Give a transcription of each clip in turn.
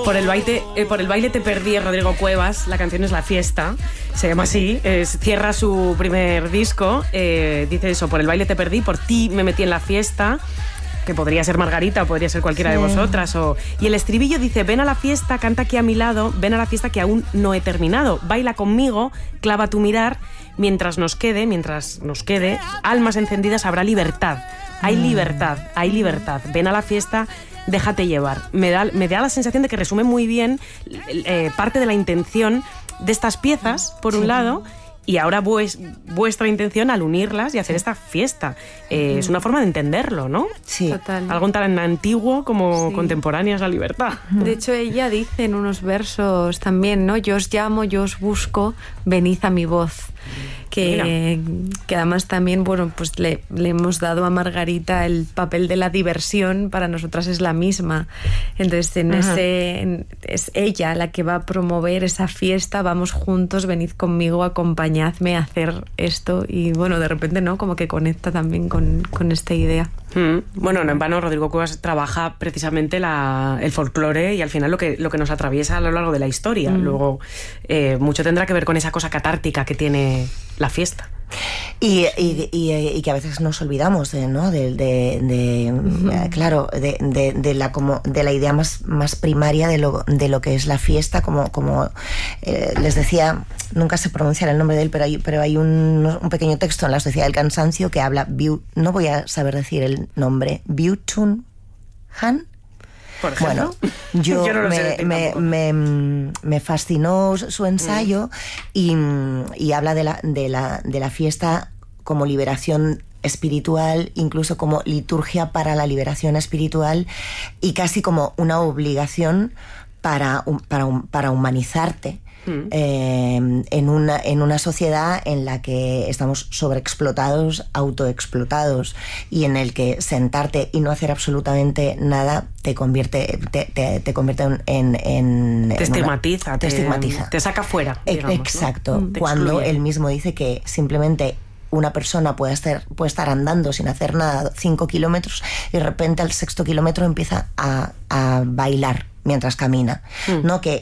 Por el baile te perdí, es Rodrigo Cuevas, la canción es La Fiesta, se llama así, cierra su primer disco, dice eso, por el baile te perdí, por ti me metí en la fiesta, que podría ser Margarita o podría ser cualquiera de vosotras. Y el estribillo dice, ven a la fiesta, canta aquí a mi lado, ven a la fiesta que aún no he terminado, baila conmigo, clava tu mirar, mientras nos quede, almas encendidas habrá libertad. Hay libertad, ven a la fiesta, déjate llevar. Me da la sensación de que resume muy bien parte de la intención de estas piezas, por un lado, y ahora vuestra intención al unirlas y hacer esta fiesta. Es una forma de entenderlo, ¿no? Sí. Total. Algo tan antiguo como contemporáneas a la libertad. De hecho, ella dice en unos versos también, ¿no? Yo os llamo, yo os busco, venid a mi voz. Que además también, bueno, pues le hemos dado a Margarita el papel de la diversión, para nosotras es la misma. Entonces, es ella la que va a promover esa fiesta, vamos juntos, venid conmigo, acompañadme a hacer esto. Y bueno, de repente, ¿no? Como que conecta también con esta idea. Bueno, no en vano Rodrigo Cuevas trabaja precisamente el folclore y al final lo que nos atraviesa a lo largo de la historia. Luego, mucho tendrá que ver con esa cosa catártica que tiene la fiesta. Y que a veces nos olvidamos de la idea más primaria de lo que es la fiesta, como les decía, nunca sé pronunciar el nombre de él, pero hay un pequeño texto en La Sociedad del Cansancio que habla, no voy a saber decir el nombre, Byung-Chul Han. Por ejemplo, yo no lo sé me fascinó su ensayo y habla de la fiesta como liberación espiritual, incluso como liturgia para la liberación espiritual y casi como una obligación para humanizarte. En una sociedad en la que estamos sobreexplotados, autoexplotados, y en el que sentarte y no hacer absolutamente nada te convierte en te estigmatiza, te saca fuera, digamos, exacto, ¿no? Cuando él mismo dice que simplemente una persona puede estar andando sin hacer nada 5 kilómetros y de repente al 6º kilómetro empieza a bailar mientras camina, ¿no? Que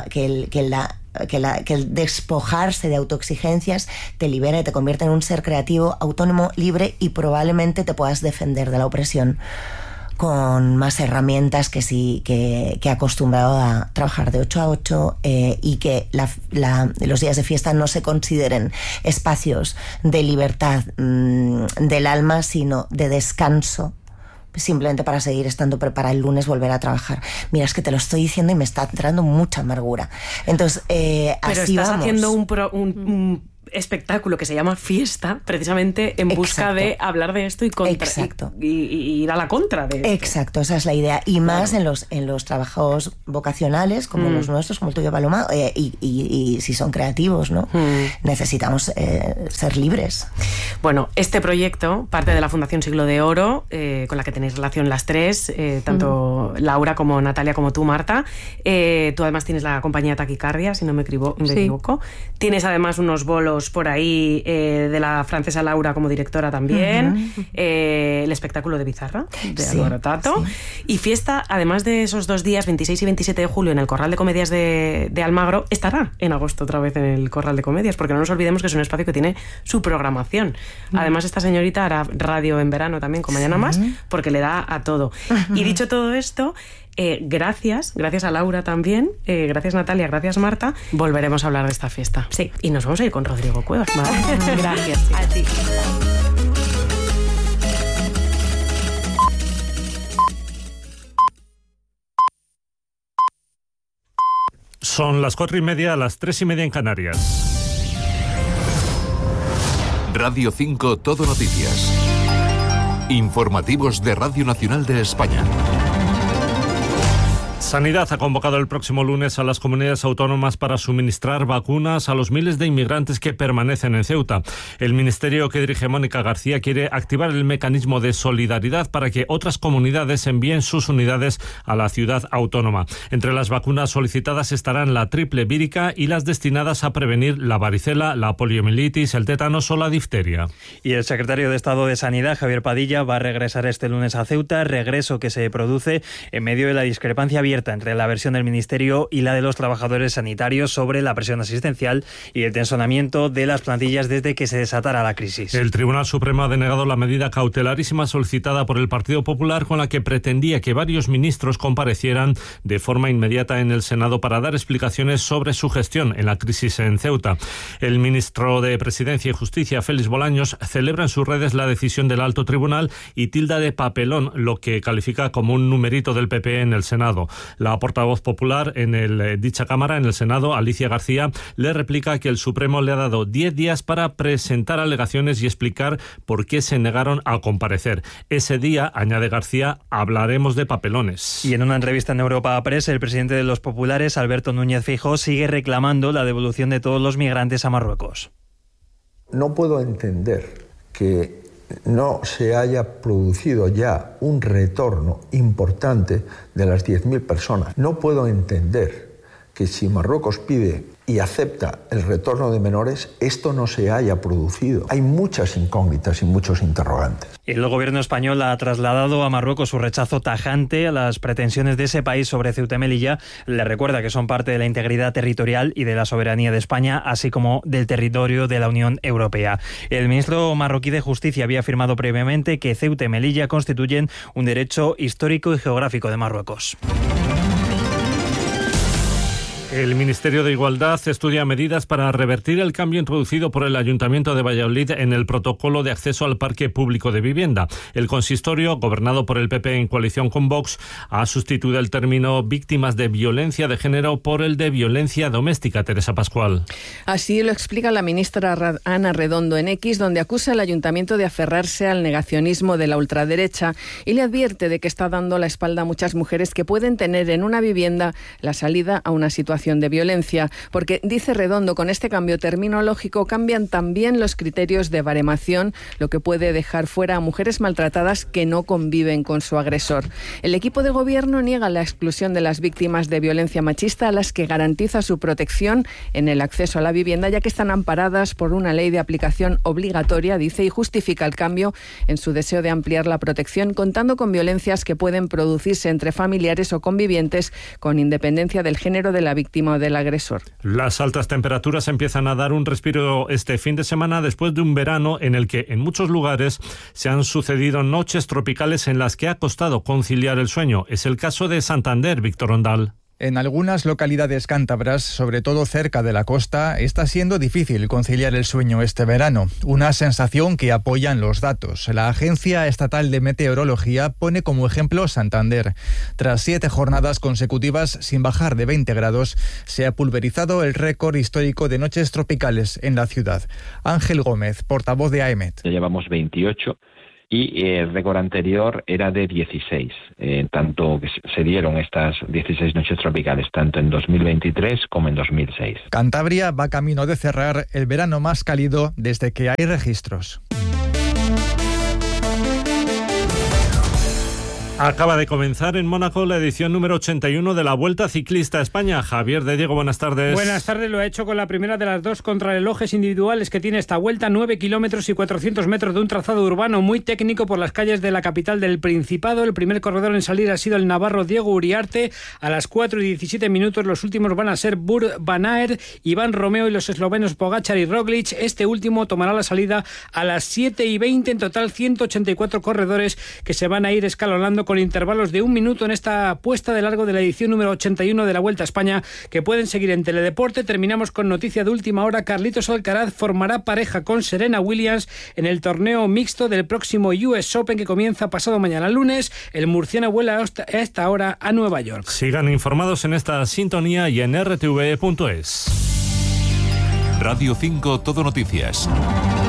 el despojarse de autoexigencias te libera y te convierte en un ser creativo, autónomo, libre, y probablemente te puedas defender de la opresión con más herramientas que acostumbrado a trabajar de 8 a 8 y que los días de fiesta no se consideren espacios de libertad del alma, sino de descanso, simplemente para seguir estando preparada el lunes volver a trabajar. Mira, es que te lo estoy diciendo y me está entrando mucha amargura. Entonces, pero así estás vamos. haciendo un espectáculo que se llama Fiesta, precisamente en busca de hablar de esto y ir a la contra de esto. Exacto, esa es la idea. Y más en los trabajos vocacionales, como los nuestros, como el tuyo, Paloma, y si son creativos, ¿no? Necesitamos ser libres. Bueno, este proyecto parte de la Fundación Siglo de Oro, con la que tenéis relación las tres, tanto Laura como Natalia como tú, Marta. Tú además tienes la compañía Taquicardia, si no me equivoco. Tienes además unos bolos por ahí de la francesa Laura como directora también, el espectáculo de Bizarra de Álvaro Tato, y Fiesta, además de esos 2 días, 26 y 27 de julio, en el Corral de Comedias de Almagro, estará en agosto otra vez en el Corral de Comedias, porque no nos olvidemos que es un espacio que tiene su programación. Además, esta señorita hará radio en verano también con Mañana Más, porque le da a todo. Y dicho todo esto, gracias a Laura también, gracias Natalia, gracias Marta, volveremos a hablar de esta fiesta. Sí, y nos vamos a ir con Rodrigo Cuevas. Gracias. A ti. Son las 4:30, las 3:30 en Canarias. Radio 5 Todo Noticias. Informativos de Radio Nacional de España. Sanidad ha convocado el próximo lunes a las comunidades autónomas para suministrar vacunas a los miles de inmigrantes que permanecen en Ceuta. El ministerio que dirige Mónica García quiere activar el mecanismo de solidaridad para que otras comunidades envíen sus unidades a la ciudad autónoma. Entre las vacunas solicitadas estarán la triple vírica y las destinadas a prevenir la varicela, la poliomielitis, el tétanos o la difteria. Y el secretario de Estado de Sanidad, Javier Padilla, va a regresar este lunes a Ceuta, regreso que se produce en medio de la discrepancia abierta abierta entre la versión del Ministerio y la de los trabajadores sanitarios sobre la presión asistencial y el tensionamiento de las plantillas desde que se desatara la crisis. El Tribunal Supremo ha denegado la medida cautelarísima solicitada por el Partido Popular, con la que pretendía que varios ministros comparecieran de forma inmediata en el Senado para dar explicaciones sobre su gestión en la crisis en Ceuta. El ministro de Presidencia y Justicia, Félix Bolaños, celebra en sus redes la decisión del alto tribunal y tilda de papelón lo que califica como un numerito del PP en el Senado. La portavoz popular en dicha Cámara, en el Senado, Alicia García, le replica que el Supremo le ha dado 10 días para presentar alegaciones y explicar por qué se negaron a comparecer. Ese día, añade García, hablaremos de papelones. Y en una entrevista en Europa Press, el presidente de los populares, Alberto Núñez Feijóo, sigue reclamando la devolución de todos los migrantes a Marruecos. No puedo entender que no se haya producido ya un retorno importante de las 10.000 personas. No puedo entender que si Marruecos pide y acepta el retorno de menores, esto no se haya producido. Hay muchas incógnitas y muchos interrogantes. El gobierno español ha trasladado a Marruecos su rechazo tajante a las pretensiones de ese país sobre Ceuta y Melilla. Le recuerda que son parte de la integridad territorial y de la soberanía de España, así como del territorio de la Unión Europea. El ministro marroquí de Justicia había afirmado previamente que Ceuta y Melilla constituyen un derecho histórico y geográfico de Marruecos. El Ministerio de Igualdad estudia medidas para revertir el cambio introducido por el Ayuntamiento de Valladolid en el protocolo de acceso al parque público de vivienda. El consistorio, gobernado por el PP en coalición con Vox, ha sustituido el término víctimas de violencia de género por el de violencia doméstica. Teresa Pascual. Así lo explica la ministra Ana Redondo en X, donde acusa al Ayuntamiento de aferrarse al negacionismo de la ultraderecha y le advierte de que está dando la espalda a muchas mujeres que pueden tener en una vivienda la salida a una situación de violencia, porque, dice Redondo, con este cambio terminológico cambian también los criterios de baremación, lo que puede dejar fuera a mujeres maltratadas que no conviven con su agresor. El equipo de gobierno niega la exclusión de las víctimas de violencia machista, a las que garantiza su protección en el acceso a la vivienda, ya que están amparadas por una ley de aplicación obligatoria, dice, y justifica el cambio en su deseo de ampliar la protección, contando con violencias que pueden producirse entre familiares o convivientes, con independencia del género de la víctima o del agresor. Las altas temperaturas empiezan a dar un respiro este fin de semana después de un verano en el que en muchos lugares se han sucedido noches tropicales en las que ha costado conciliar el sueño. Es el caso de Santander, Víctor Ondal. En algunas localidades cántabras, sobre todo cerca de la costa, está siendo difícil conciliar el sueño este verano, una sensación que apoyan los datos. La Agencia Estatal de Meteorología pone como ejemplo Santander. Tras 7 jornadas consecutivas sin bajar de 20 grados, se ha pulverizado el récord histórico de noches tropicales en la ciudad. Ángel Gómez, portavoz de AEMET. Ya llevamos 28. Y el récord anterior era de 16, tanto que se dieron estas 16 noches tropicales, tanto en 2023 como en 2006. Cantabria va camino de cerrar el verano más cálido desde que hay registros. Acaba de comenzar en Mónaco la edición número 81 de la Vuelta Ciclista a España. Javier de Diego, buenas tardes. Buenas tardes, lo ha hecho con la primera de las 2 contrarrelojes individuales que tiene esta vuelta, 9 kilómetros y 400 metros de un trazado urbano muy técnico por las calles de la capital del Principado. El primer corredor en salir ha sido el navarro Diego Uriarte. A las 4 y 17 minutos los últimos van a ser Burt Van Aert, Iván Romeo y los eslovenos Pogačar y Roglič. Este último tomará la salida a las 7 y 20. En total 184 corredores que se van a ir escalonando con intervalos de 1 minuto en esta puesta de largo de la edición número 81 de la Vuelta a España, que pueden seguir en Teledeporte. Terminamos con noticia de última hora. Carlitos Alcaraz formará pareja con Serena Williams en el torneo mixto del próximo US Open, que comienza pasado mañana lunes. El murciano vuela a esta hora a Nueva York. Sigan informados en esta sintonía y en rtv.es. Radio 5 Todo Noticias.